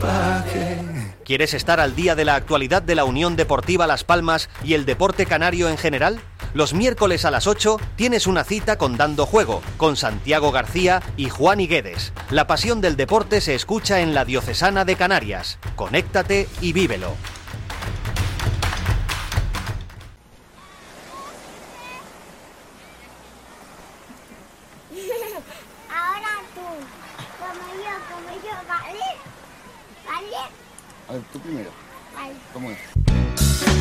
salvaje. ¿Quieres estar al día de la actualidad de la Unión Deportiva Las Palmas y el deporte canario en general? Los miércoles a las 8 tienes una cita con Dando Juego, con Santiago García y Juan Higuedes. La pasión del deporte se escucha en la Diocesana de Canarias. Conéctate y vívelo. Ahora tú, como yo, ¿vale? ¿Vale? A ver, tú primero. Vale. ¿Cómo es?